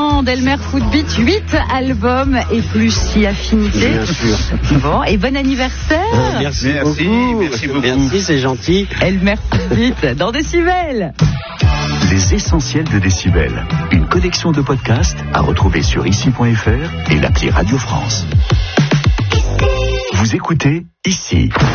ans d'Elmer Footbeat, 8 albums et plus si affinité. Bien sûr. Bon, et bon anniversaire. Merci beaucoup. Merci, c'est gentil. Elmer Footbeat dans Décibel. Les essentiels de Décibel. Une collection de podcasts à retrouver sur ici.fr et l'appli Radio France. Vous écoutez Ici.